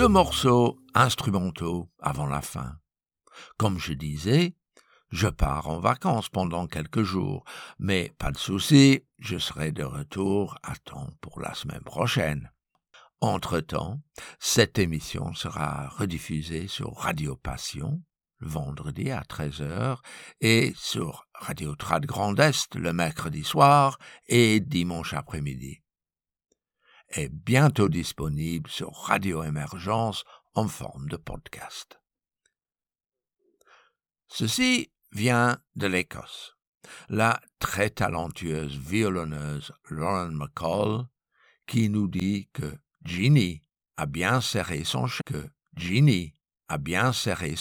2 morceaux instrumentaux avant la fin. Comme je disais, je pars en vacances pendant quelques jours, mais pas de souci, je serai de retour à temps pour la semaine prochaine. Entre-temps, cette émission sera rediffusée sur Radio Passion, le vendredi à 13h, et sur Radio Trad Grand Est le mercredi soir et dimanche après-midi. Est bientôt disponible sur Radio Émergence en forme de podcast. Ceci vient de l'Écosse. La très talentueuse violonneuse Lauren McCall qui nous dit que Ginny a bien serré son